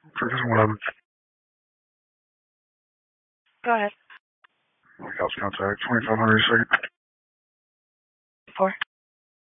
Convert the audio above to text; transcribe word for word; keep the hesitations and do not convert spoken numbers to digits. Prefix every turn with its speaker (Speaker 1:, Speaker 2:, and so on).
Speaker 1: Focus one eleven.
Speaker 2: Go ahead.
Speaker 1: House contact twenty-five hundred second.
Speaker 2: Four.